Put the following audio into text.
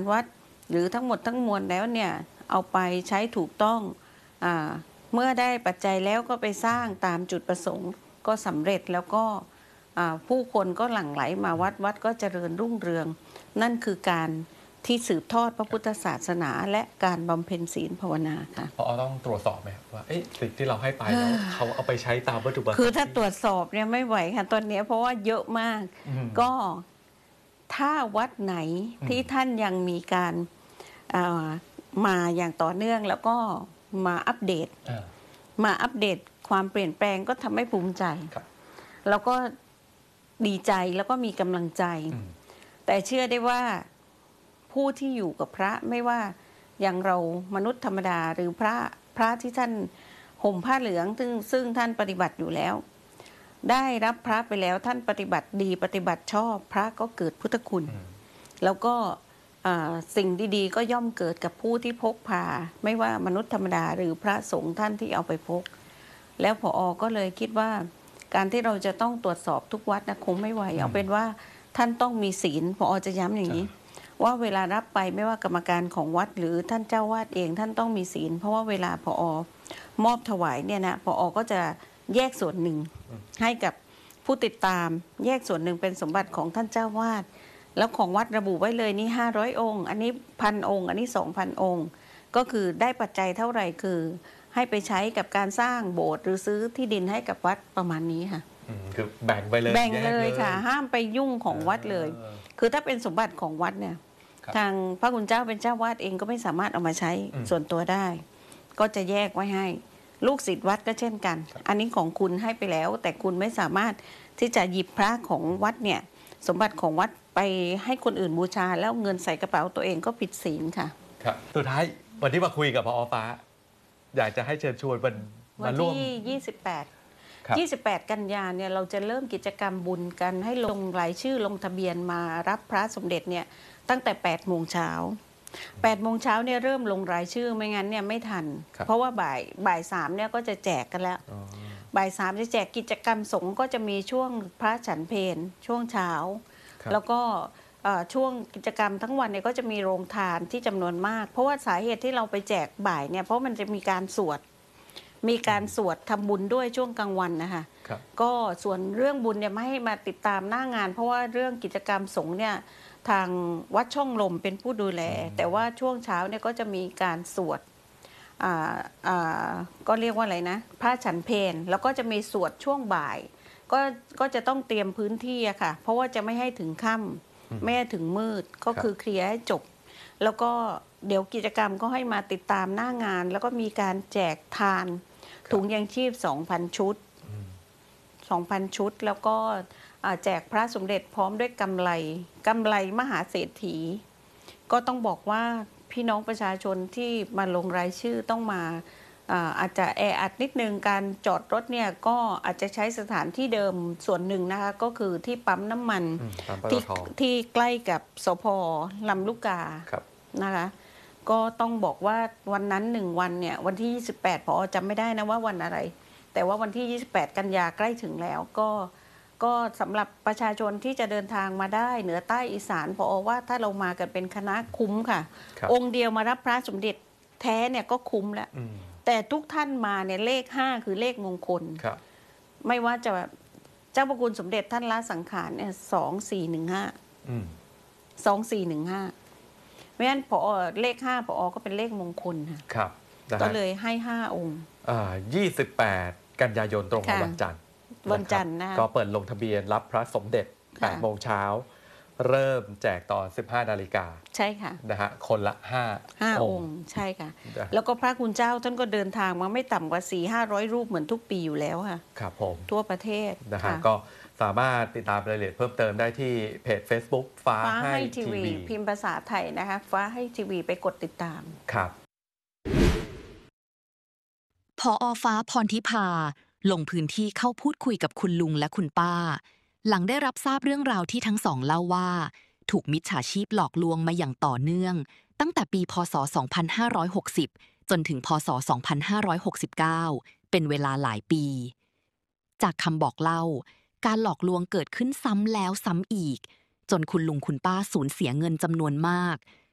วัดหรือทั้งหมดทั้งมวลแล้วเนี่ยเอาไปใช้ถูกต้องเมื่อได้ปัจจัยแล้วก็ไปสร้างตามจุดประสงค์ก็สำเร็จแล้วก็ผู้คนก็หลั่งไหลมาวัดก็เจริญรุ่งเรืองนั่นคือการที่สืบทอดพระพุทธศาสนาและการบำเพ็ญศีลภาวนาค่ะพอต้องตรวจสอบไหมว่าสิ่งที่เราให้ไปแล้วเขาเอาไปใช้ตามวัตถุประสงค์คือถ้าตรวจสอบเนี่ยไม่ไหวค่ะตอนนี้เพราะว่าเยอะมากก็ถ้าวัดไหนที่ท่านยังมีการมาอย่างต่อเนื่องแล้วก็มาอัปเดตความเปลี่ยนแปลงก็ทำให้ภูมิใจแล้วก็ดีใจแล้วก็มีกำลังใจแต่เชื่อได้ว่าผู้ที่อยู่กับพระไม่ว่าอย่างเรามนุษย์ธรรมดาหรือพระที่ท่านห่มผ้าเหลืองซึ่งท่านปฏิบัติอยู่แล้วได้รับพระไปแล้วท่านปฏิบัติดีปฏิบัติชอบพระก็เกิดพุทธคุณแล้วก็สิ่งดีๆก็ย่อมเกิดกับผู้ที่พกพาไม่ว่ามนุษย์ธรรมดาหรือพระสงฆ์ท่านที่เอาไปพกแล้วผอ.ก็เลยคิดว่าการที่เราจะต้องตรวจสอบทุกวัดนะคงไม่ไหวเอาเป็นว่าท่านต้องมีศีลผอ.จะย้ำอย่างนี้ว่าเวลารับไปไม่ว่ากรรมการของวัดหรือท่านเจ้าวาดเองท่านต้องมีศีลเพราะว่าเวลาผอ.มอบถวายเนี่ยนะผอ.ก็จะแยกส่วนหนึ่งให้กับผู้ติดตามแยกส่วนหนึ่งเป็นสมบัติของท่านเจ้าวาดแล้วของวัดระบุไว้เลยนี่500 องค์อันนี้1,000 องค์อันนี้ 2,000 องค์ก็คือได้ปัจจัยเท่าไหร่คือให้ไปใช้กับการสร้างโบสถ์หรือซื้อที่ดินให้กับวัดประมาณนี้ค่ะคือแบ่งไปเลยแบ่งเลยค่ะห้ามไปยุ่งของวัดเลยคือถ้าเป็นสมบัติของวัดเนี่ยทางพระคุณเจ้าเป็นเจ้าวาดเองก็ไม่สามารถเอามาใช้ส่วนตัวได้ก็จะแยกไว้ให้ลูกศิษย์วัดก็เช่นกันอันนี้ของคุณให้ไปแล้วแต่คุณไม่สามารถที่จะหยิบพระของวัดเนี่ยสมบัติของวัดไปให้คนอื่นบูชาแล้วเงินใส่กระเป๋าตัวเองก็ผิดศีลค่ะครับสุดท้ายวันที่มาคุยกับผอ.ฟ้าอยากจะให้เชิญชวนวันที่28 กันยายนเนี่ยเราจะเริ่มกิจกรรมบุญกันให้ลงรายชื่อลงทะเบียนมารับพระสมเด็จเนี่ยตั้งแต่8 โมงเช้า8 โมงเช้าเนี่ยเริ่มลงรายชื่อไม่งั้นเนี่ยไม่ทันเพราะว่าบ่าย 3เนี่ยก็จะแจกกันแล้วบ่าย 3จะแจกกิจกรรมสงฆ์ก็จะมีช่วงพระฉันเพลช่วงเช้าแล้วก็ช่วงกิจกรรมทั้งวันเนี่ยก็จะมีโรงทานที่จำนวนมากเพราะว่าสาเหตุที่เราไปแจกบ่ายเนี่ยเพราะมันจะมีการสวดทำบุญด้วยช่วงกลางวันนะคะก็ส่วนเรื่องบุญเนี่ยไม่ให้มาติดตามหน้างานเพราะว่าเรื่องกิจกรรมสงฆ์เนี่ยทางวัดช่องลมเป็นผู้ดูแลแต่ว่าช่วงเช้าเนี่ยก็จะมีการสวดก็เรียกว่าอะไรนะพระฉันเพลแล้วก็จะมีสวดช่วงบ่ายก็จะต้องเตรียมพื้นที่อะค่ะเพราะว่าจะไม่ให้ถึงค่ำไม่ให้ถึงมืดก็คือเคลียร์ให้จบแล้วก็เดี๋ยวกิจกรรมก็ให้มาติดตามหน้างานแล้วก็มีการแจกทานถุงยังชีพ 2,000 ชุด 2,000 ชุดแล้วก็แจกพระสมเด็จพร้อมด้วยกำไรมหาเศรษฐีก็ต้องบอกว่าพี่น้องประชาชนที่มาลงรายชื่อต้องมาอาจจะแออัดนิดนึงการจอดรถเนี่ยก็อาจจะใช้สถานที่เดิมส่วนหนึ่งนะคะก็คือที่ปั๊มน้ำมันที่ใกล้กับสภ.ลำลูกกานะคะก็ต้องบอกว่าวันนั้น1 วันเนี่ยวันที่28ผอ.จำไม่ได้นะว่าวันอะไรแต่ว่าวันที่28 กันยาใกล้ถึงแล้วก็สำหรับประชาชนที่จะเดินทางมาได้เหนือใต้อีสานผอ.ว่าถ้าเรามากันเป็นคณะคุ้มค่ะองค์เดียวมารับพระสมเด็จแท้เนี่ยก็คุ้มแล้วแต่ทุกท่านมาเนี่ยเลข5คือเลขมงคลไม่ว่าจะเจ้าพระคุณสมเด็จท่านละสังขารเนี่ย2415ไม่งั้นผอ.เลข5ผอ.ก็เป็นเลขมงคลค่ะก็เลยให้5 องค์ 28 กันยายนตรงกับวันจันทร์นะก็เปิดลงทะเบียนรับพระสมเด็จ8 โมงเช้าเริ่มแจกตอน 15 นาฬิกาใช่ค่ะนะฮะคนละ5 องค์ใช่ค่ะแล้วก็พระคุณเจ้าท่านก็เดินทางมาไม่ต่ำกว่า 400-500 รูปเหมือนทุกปีอยู่แล้วค่ะครับผมทั่วประเทศนะฮะก็สามารถติดตามรายละเอียดเพิ่มเติมได้ที่เพจ Facebook ฟ้าให้ทีวีพิมพ์ภาษาไทยนะคะฟ้าให้ทีวีไปกดติดตามครับผอ.ฟ้าพรทิพาลงพื้นที่เข้าพูดคุยกับคุณลุงและคุณป้าหลังได้รับทราบเรื่องราวที่ทั้งสองเล่าว่าถูกมิจฉาชีพหลอกลวงมาอย่างต่อเนื่องตั้งแต่ปีพ.ศ. 2560จนถึงพ.ศ. 2569เป็นเวลาหลายปีจากคำบอกเล่าการหลอกลวงเกิดขึ้นซ้ำแล้วซ้ำอีกจนคุณลุงคุณป้าสูญเสียเงินจำนวนมาก